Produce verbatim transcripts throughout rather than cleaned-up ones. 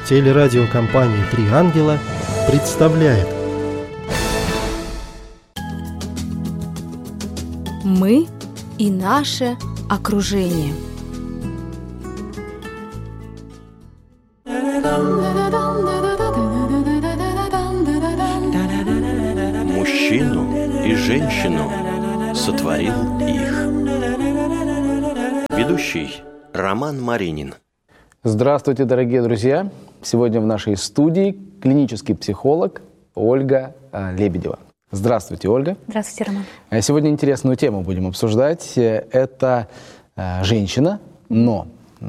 Телерадиокомпания «Три ангела» представляет. Мы и наше окружение. Мужчину и женщину сотворил их. Ведущий Роман Маринин. Здравствуйте, дорогие друзья! Сегодня в нашей студии клинический психолог Ольга Лебедева. Здравствуйте, Ольга. Здравствуйте, Роман. Сегодня интересную тему будем обсуждать. Это женщина, но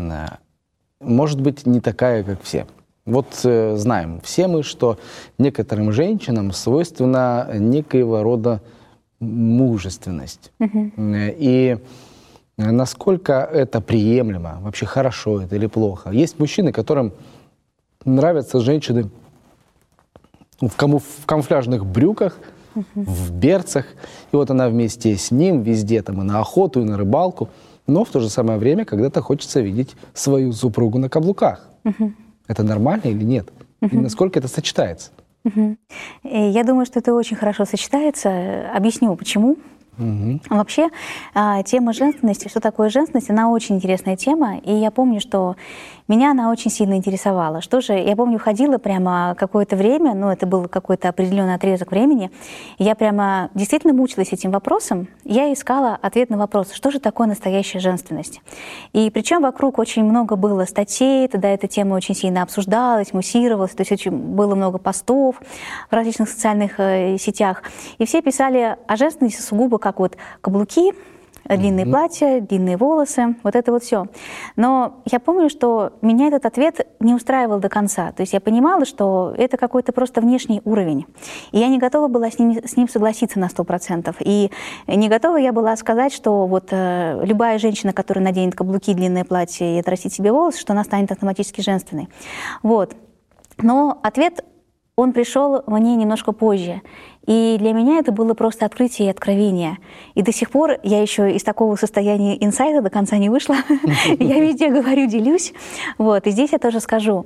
может быть не такая, как все. Вот знаем все мы, что некоторым женщинам свойственна некоего рода мужественность. Угу. И насколько это приемлемо, вообще хорошо это или плохо. Есть мужчины, которым нравятся женщины в, камуф... в камуфляжных брюках, uh-huh. в берцах. И вот она вместе с ним везде, там, и на охоту, и на рыбалку. Но в то же самое время когда-то хочется видеть свою супругу на каблуках. Uh-huh. Это нормально или нет? Uh-huh. И насколько это сочетается? Uh-huh. Я думаю, что это очень хорошо сочетается. Объясню, почему. Угу. Вообще, тема женственности, что такое женственность, она очень интересная тема, и я помню, что меня она очень сильно интересовала. Что же, я помню, ходила прямо какое-то время, ну, это был какой-то определенный отрезок времени, и я прямо действительно мучилась этим вопросом. Я искала ответ на вопрос, что же такое настоящая женственность. И причем вокруг очень много было статей, тогда эта тема очень сильно обсуждалась, муссировалась, то есть очень было много постов в различных социальных э, сетях, и все писали о женственности сугубо как вот каблуки, длинные mm-hmm. платья, длинные волосы, вот это вот все. Но я помню, что меня этот ответ не устраивал до конца. То есть я понимала, что это какой-то просто внешний уровень. И я не готова была с ним, с ним согласиться на сто процентов. И не готова я была сказать, что вот э, любая женщина, которая наденет каблуки, длинное платье и отрастит себе волосы, что она станет автоматически женственной. Вот. Но ответ, он пришел мне немножко позже. И для меня это было просто открытие и откровение. И до сих пор я еще из такого состояния инсайта до конца не вышла. Я везде говорю, делюсь. Вот. И здесь я тоже скажу.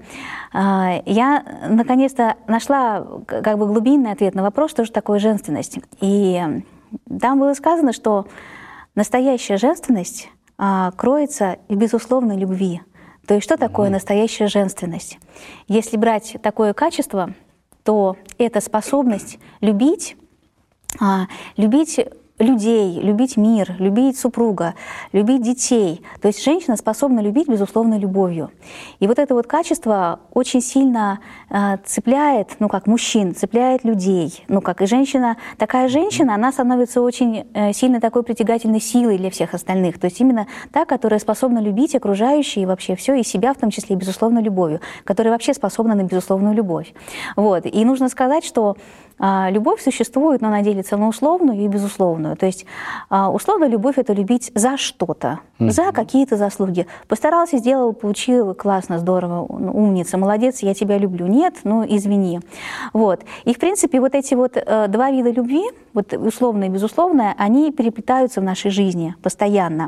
Я наконец-то нашла как бы глубинный ответ на вопрос, что же такое женственность. И там было сказано, что настоящая женственность кроется в безусловной любви. То есть что такое настоящая женственность? Если брать такое качество, то это способность любить, а, любить людей, любить мир, любить супруга, любить детей. То есть женщина способна любить, безусловно, любовью. И вот это вот качество очень сильно э, цепляет, ну как мужчин, цепляет людей. Ну как и женщина, такая женщина, она становится очень э, сильно такой притягательной силой для всех остальных. То есть именно та, которая способна любить окружающие и вообще все, и себя в том числе, безусловно, любовью, которая вообще способна на безусловную любовь. Вот. И нужно сказать, что э, любовь существует, но она делится на условную и безусловную. То есть условно любовь — это любить за что-то, mm-hmm. за какие-то заслуги. Постарался, сделал, получил, классно, здорово, умница, молодец, я тебя люблю. Нет, ну извини. Вот. И в принципе вот эти вот э, два вида любви, вот условная и безусловная, они переплетаются в нашей жизни постоянно.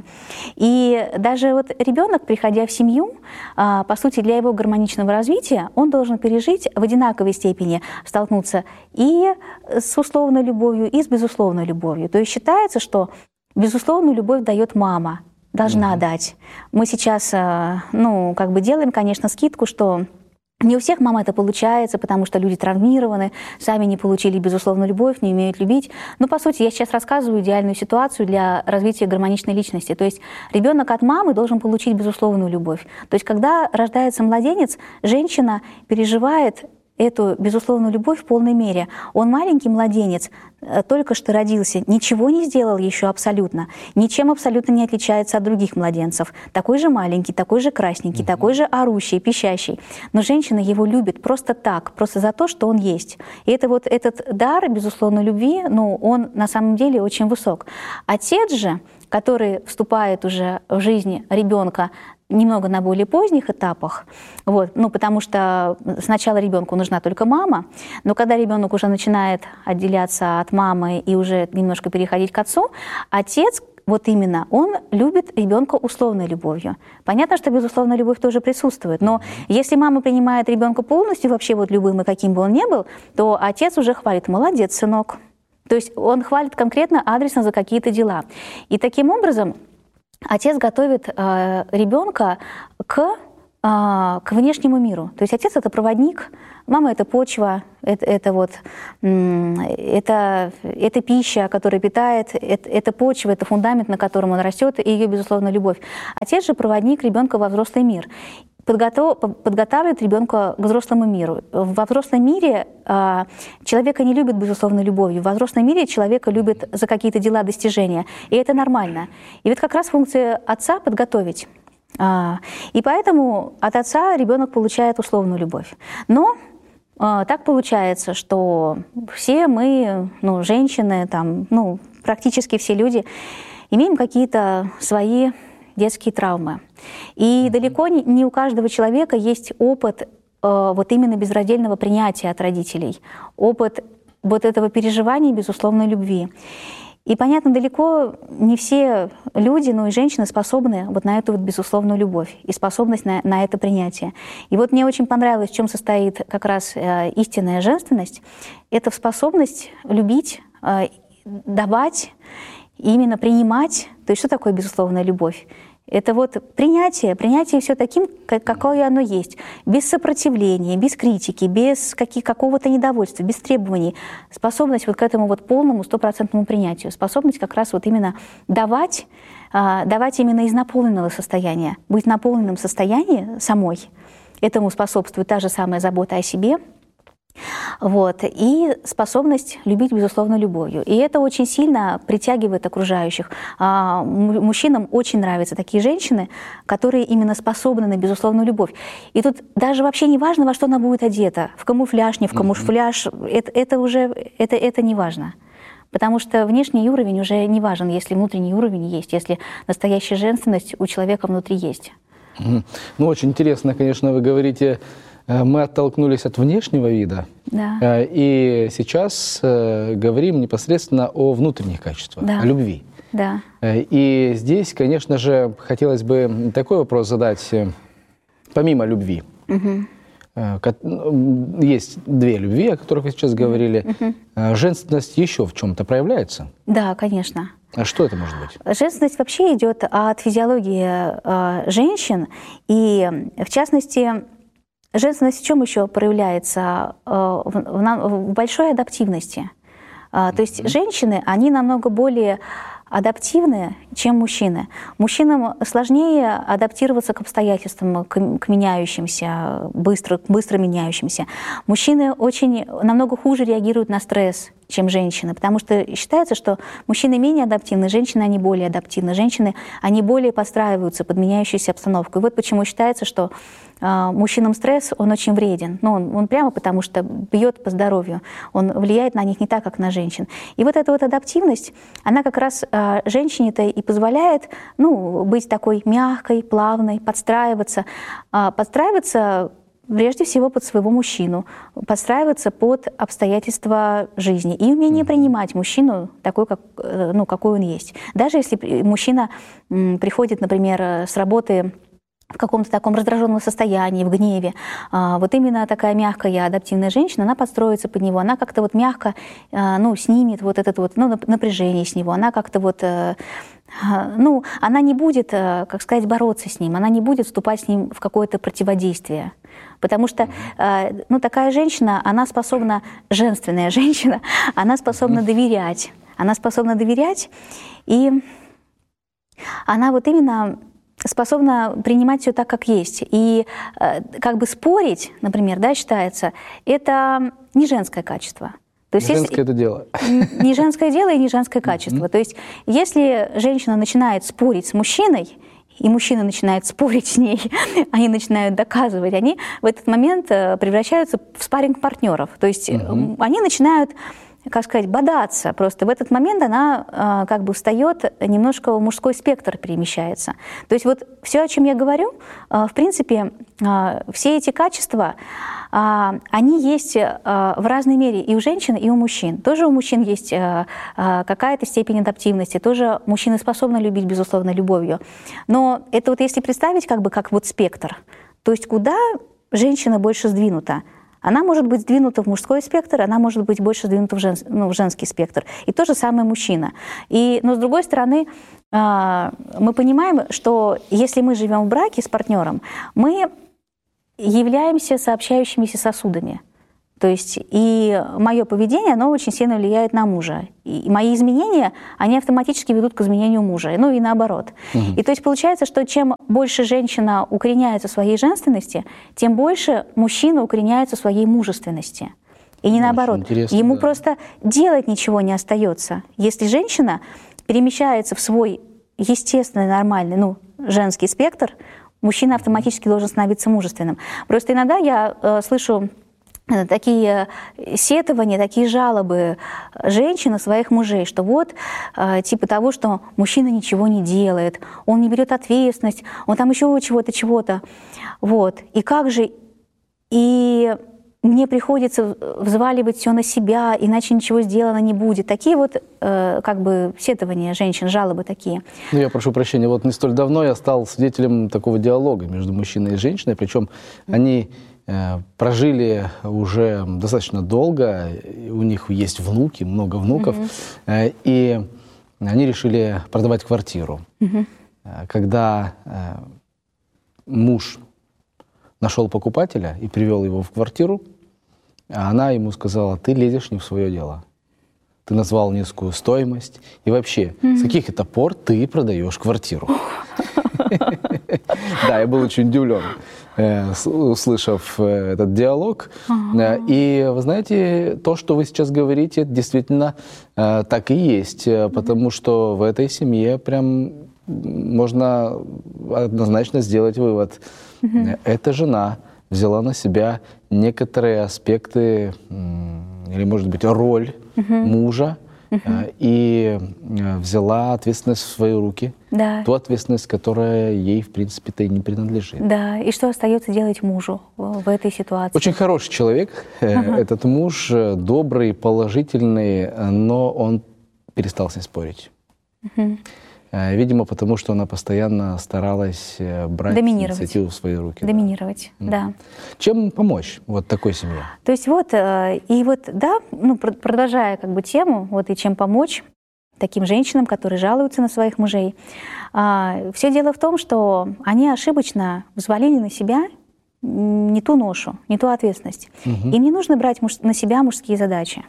И даже вот ребенок, приходя в семью, э, по сути для его гармоничного развития, он должен пережить в одинаковой степени, столкнуться и с условной любовью, и с безусловной любовью. То есть считается, что безусловную любовь дает мама, должна mm-hmm. дать. Мы сейчас, ну, как бы делаем, конечно, скидку, что не у всех мам это получается, потому что люди травмированы, сами не получили безусловную любовь, не умеют любить. Но, по сути, я сейчас рассказываю идеальную ситуацию для развития гармоничной личности. То есть ребенок от мамы должен получить безусловную любовь. То есть когда рождается младенец, женщина переживает эту безусловную любовь в полной мере. Он маленький младенец, только что родился, ничего не сделал еще абсолютно, ничем абсолютно не отличается от других младенцев. Такой же маленький, такой же красненький, mm-hmm. такой же орущий, пищащий. Но женщина его любит просто так, просто за то, что он есть. И это вот этот дар безусловной любви, ну, он на самом деле очень высок. Отец же, который вступает уже в жизнь ребенка немного на более поздних этапах, вот, ну, потому что сначала ребенку нужна только мама, но когда ребенок уже начинает отделяться от мамы и уже немножко переходить к отцу, отец вот именно, он любит ребенка условной любовью. Понятно, что безусловная любовь тоже присутствует, но если мама принимает ребенка полностью, вообще вот любым и каким бы он ни был, то отец уже хвалит: молодец, сынок. То есть он хвалит конкретно, адресно за какие-то дела. И таким образом отец готовит э, ребенка к, э, к внешнему миру. То есть отец — это проводник, мама — это почва, это, это, вот, это, это пища, которая питает, это, это почва, это фундамент, на котором он растет, и ее, безусловно, любовь. Отец же проводник ребенка во взрослый мир. Подготов, подготавливает ребенка к взрослому миру. Во взрослом мире э, человека не любят безусловной любовью. Во взрослом мире человека любят за какие-то дела, достижения. И это нормально. И вот как раз функция отца — подготовить. А, и поэтому от отца ребенок получает условную любовь. Но а, так получается, что все мы, ну, женщины, там, ну, практически все люди, имеем какие-то свои детские травмы. И далеко не, не у каждого человека есть опыт э, вот именно безраздельного принятия от родителей, опыт вот этого переживания безусловной любви. И, понятно, далеко не все люди, ну и женщины способны вот на эту вот безусловную любовь и способность на, на это принятие. И вот мне очень понравилось, в чем состоит как раз э, истинная женственность. Это способность любить, э, давать, именно принимать. То есть что такое безусловная любовь? Это вот принятие, принятие все таким, как, какое оно есть, без сопротивления, без критики, без каких, какого-то недовольства, без требований. Способность вот к этому вот полному, стопроцентному принятию, способность как раз вот именно давать, а, давать именно из наполненного состояния, быть в наполненном состоянии самой. Этому способствует та же самая забота о себе. Вот, и способность любить, безусловно, любовью. И это очень сильно притягивает окружающих. А, мужчинам очень нравятся такие женщины, которые именно способны на безусловную любовь. И тут даже вообще не важно, во что она будет одета, в камуфляж, не в камуфляж, mm-hmm. это, это уже это, это не важно. Потому что внешний уровень уже не важен, если внутренний уровень есть, если настоящая женственность у человека внутри есть. Mm-hmm. Ну, очень интересно, конечно, вы говорите... Мы оттолкнулись от внешнего вида, да. И сейчас говорим непосредственно о внутренних качествах, да. о любви. Да. И здесь, конечно же, хотелось бы такой вопрос задать, помимо любви. Угу. Есть две любви, о которых вы сейчас говорили. Угу. Женственность еще в чем-то проявляется? Да, конечно. А что это может быть? Женственность вообще идет от физиологии женщин, и в частности... Женственность в чем еще проявляется? В, в, в большой адаптивности. То есть mm-hmm. женщины, они намного более адаптивны, чем мужчины. Мужчинам сложнее адаптироваться к обстоятельствам, к, к меняющимся, быстро, быстро меняющимся. Мужчины очень намного хуже реагируют на стресс, чем женщины, потому что считается, что мужчины менее адаптивны, женщины, они более адаптивны. Женщины, они более подстраиваются под меняющуюся обстановку. И вот почему считается, что э, мужчинам стресс, он очень вреден. Ну, он, он прямо потому что бьет по здоровью, он влияет на них не так, как на женщин. И вот эта вот адаптивность, она как раз э, женщине-то и позволяет, ну, быть такой мягкой, плавной, подстраиваться. Э, подстраиваться прежде всего под своего мужчину, подстраиваться под обстоятельства жизни и умение принимать мужчину такой, как, ну, какой он есть. Даже если мужчина приходит, например, с работы в каком-то таком раздраженном состоянии, в гневе, вот именно такая мягкая, адаптивная женщина, она подстроится под него, она как-то вот мягко, ну, снимет вот это вот, ну, напряжение с него, она как-то вот... Ну, она не будет, как сказать, бороться с ним, она не будет вступать с ним в какое-то противодействие. Потому что, ну, такая женщина, она способна, женственная женщина, она способна доверять. Она способна доверять, и она вот именно способна принимать все так, как есть. И как бы спорить, например, да, считается, это не женское качество. То есть, не женское если, это дело. Не женское дело и не женское качество. Mm-hmm. То есть если женщина начинает спорить с мужчиной, и мужчина начинает спорить с ней, они начинают доказывать, они в этот момент превращаются в спарринг-партнеров. То есть mm-hmm. они начинают как сказать, бодаться. Просто в этот момент она как бы встает, немножко в мужской спектр перемещается. То есть вот все, о чем я говорю, в принципе, все эти качества, они есть в разной мере и у женщин, и у мужчин. Тоже у мужчин есть какая-то степень адаптивности, тоже мужчины способны любить, безусловно, любовью. Но это вот если представить как бы как вот спектр, то есть куда женщина больше сдвинута. Она может быть сдвинута в мужской спектр, она может быть больше сдвинута в, жен, ну, в женский спектр. И то же самое мужчина. И, но с другой стороны, мы понимаем, что если мы живем в браке с партнером, мы являемся сообщающимися сосудами. То есть и мое поведение, оно очень сильно влияет на мужа. И мои изменения, они автоматически ведут к изменению мужа. Ну и наоборот. Угу. И то есть получается, что чем больше женщина укореняется в своей женственности, тем больше мужчина укореняется в своей мужественности. И не очень наоборот. Ему да. просто делать ничего не остается. Если женщина перемещается в свой естественный, нормальный, ну, женский спектр, мужчина автоматически должен становиться мужественным. Просто иногда я э, слышу такие сетования, такие жалобы женщин на своих мужей, что вот э, типа того, что мужчина ничего не делает, он не берет ответственность, он там еще чего-то, чего-то. Вот. И как же... И мне приходится взваливать все на себя, иначе ничего сделано не будет. Такие вот э, как бы сетования женщин, жалобы такие. Ну, я прошу прощения, вот не столь давно я стал свидетелем такого диалога между мужчиной и женщиной, причем mm-hmm. они э, прожили уже достаточно долго, у них есть внуки, много внуков, mm-hmm. э, и они решили продавать квартиру. Mm-hmm. Когда э, муж нашел покупателя и привел его в квартиру, а она ему сказала: ты лезешь не в свое дело. Ты назвал низкую стоимость. И вообще, mm-hmm. с каких это пор ты продаешь квартиру? Да, я был очень удивлен, услышав этот диалог. И вы знаете, то, что вы сейчас говорите, действительно так и есть. Потому что в этой семье прям можно однозначно сделать вывод. Mm-hmm. Эта жена взяла на себя некоторые аспекты, или, может быть, роль mm-hmm. мужа, mm-hmm. и взяла ответственность в свои руки. Да. Ту ответственность, которая ей, в принципе-то, и не принадлежит. Да, и что остается делать мужу в этой ситуации? Очень хороший человек, uh-huh. этот муж, добрый, положительный, но он перестал с ней спорить. Uh-huh. Видимо, потому что она постоянно старалась брать инициативу в свои руки. Доминировать, да. да. Чем помочь вот такой семье? То есть вот, и вот, да, ну, продолжая как бы тему, вот и чем помочь таким женщинам, которые жалуются на своих мужей. Все дело в том, что они ошибочно взвалили на себя не ту ношу, не ту ответственность. Угу. Им не нужно брать муж, на себя мужские задачи.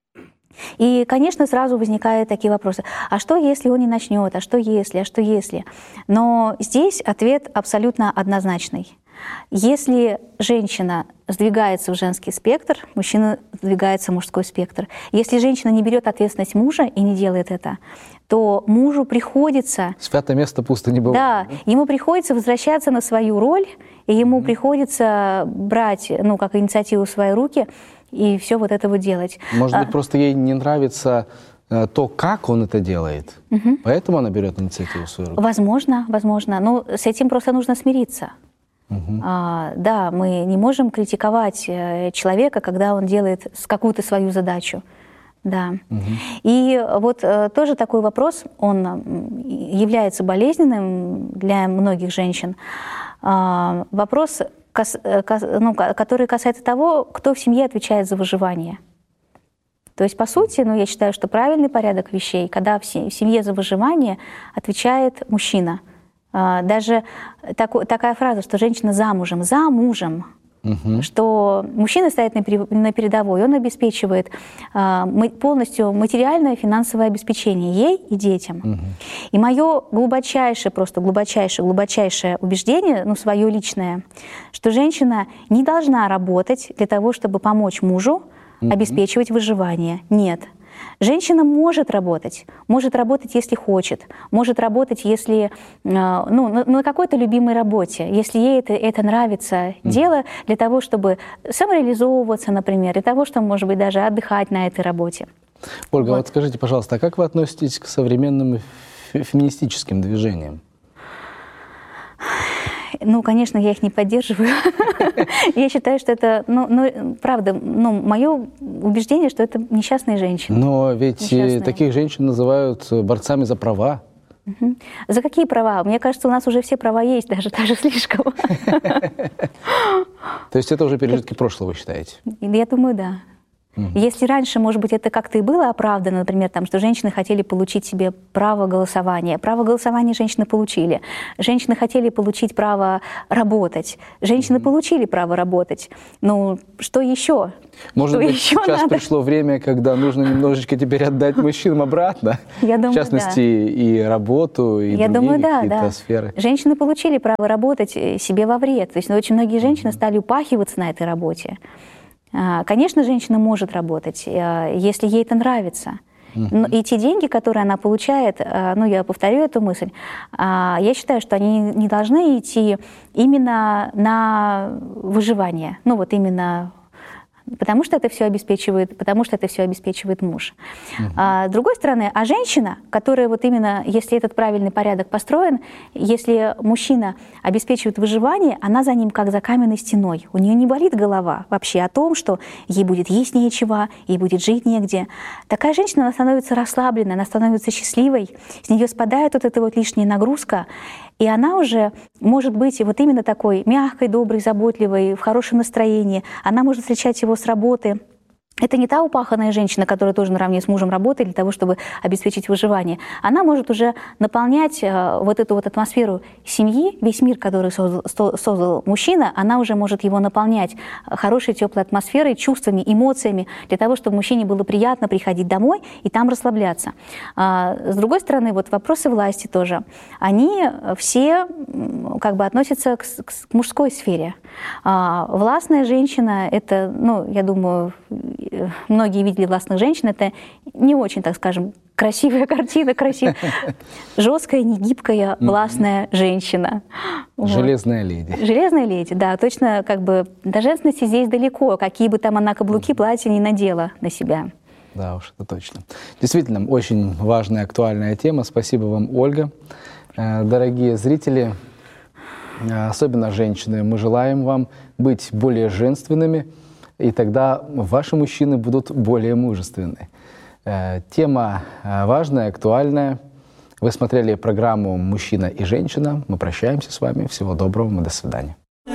И, конечно, сразу возникают такие вопросы. А что, если он не начнет? А что, если? А что, если? Но здесь ответ абсолютно однозначный. Если женщина сдвигается в женский спектр, мужчина сдвигается в мужской спектр. Если женщина не берет ответственность мужа и не делает это, то мужу приходится... Святое место пусто не бывает. Да, ему приходится возвращаться на свою роль, и ему mm-hmm. приходится брать, ну, как инициативу в свои руки, и все вот это вот делать. Может быть, а... просто ей не нравится э, то, как он это делает, угу. поэтому она берет инициативу в свои руки? Возможно, возможно. Но с этим просто нужно смириться. Угу. А, да, мы не можем критиковать человека, когда он делает какую-то свою задачу. Да. Угу. И вот э, тоже такой вопрос, он является болезненным для многих женщин. А, вопрос... ну, который касается того, кто в семье отвечает за выживание. То есть, по сути, ну, я считаю, что правильный порядок вещей, когда в семье за выживание отвечает мужчина. Даже так, такая фраза, что женщина замужем, за мужем, угу. что мужчина стоит на передовой, он обеспечивает полностью материальное и финансовое обеспечение ей и детям. Угу. И мое глубочайшее, просто глубочайшее, глубочайшее убеждение, ну, свое личное, что женщина не должна работать для того, чтобы помочь мужу угу. обеспечивать выживание. Нет. Женщина может работать, может работать, если хочет, может работать, если, ну, на, на какой-то любимой работе, если ей это, это нравится mm. дело, для того, чтобы самореализовываться, например, для того, чтобы, может быть, даже отдыхать на этой работе. Ольга, Вот. вот скажите, пожалуйста, а как вы относитесь к современным фе- феминистическим движениям? Ну, конечно, я их не поддерживаю. Я считаю, что это, ну, ну, правда, ну, мое убеждение, что это несчастные женщины. Но ведь э, Несчастные. таких женщин называют э, борцами за права. Мгм. За какие права? Мне кажется, у нас уже все права есть, даже, даже слишком. То есть это уже пережитки прошлого, вы считаете? Я думаю, да. Если раньше, может быть, это как-то и было оправдано, например, там, что женщины хотели получить себе право голосования. Право голосования женщины получили. Женщины хотели получить право работать. Женщины mm-hmm. получили право работать. Ну, что еще? Может что быть, еще сейчас надо? пришло время, когда нужно немножечко теперь отдать мужчинам обратно. Я думаю, в частности, да. и работу, и Я другие думаю, да, какие-то да. сферы. Женщины получили право работать себе во вред. То есть ну, очень многие женщины стали упахиваться на этой работе. Конечно, женщина может работать, если ей это нравится. Но и те деньги, которые она получает, ну, я повторю эту мысль, я считаю, что они не должны идти именно на выживание. Ну, вот именно потому что это все обеспечивает, потому что это все обеспечивает муж. Uh-huh. А, с другой стороны, а женщина, которая вот именно, если этот правильный порядок построен, если мужчина обеспечивает выживание, она за ним как за каменной стеной. У нее не болит голова вообще о том, что ей будет есть нечего, ей будет жить негде. Такая женщина, она становится расслабленной, она становится счастливой, с нее спадает вот эта вот лишняя нагрузка, и она уже может быть вот именно такой мягкой, доброй, заботливой, в хорошем настроении. Она может встречать его с работы. Это не та упаханная женщина, которая тоже наравне с мужем работает для того, чтобы обеспечить выживание. Она может уже наполнять э, вот эту вот атмосферу семьи, весь мир, который создал, создал мужчина, она уже может его наполнять хорошей, теплой атмосферой, чувствами, эмоциями, для того, чтобы мужчине было приятно приходить домой и там расслабляться. А, с другой стороны, вот вопросы власти тоже, они все как бы относятся к, к, к мужской сфере. А, властная женщина, это, ну, я думаю, многие видели властных женщин, это не очень, так скажем, красивая картина, красивая, жесткая, негибкая, властная женщина. Железная вот. леди. Железная леди, да, точно, как бы до женственности здесь далеко, какие бы там она каблуки, платья не надела на себя. Да уж, это точно. Действительно, очень важная, актуальная тема. Спасибо вам, Ольга. Дорогие зрители, особенно женщины, мы желаем вам быть более женственными, и тогда ваши мужчины будут более мужественны. Тема важная, актуальная. Вы смотрели программу «Мужчина и женщина». Мы прощаемся с вами. Всего доброго. До свидания.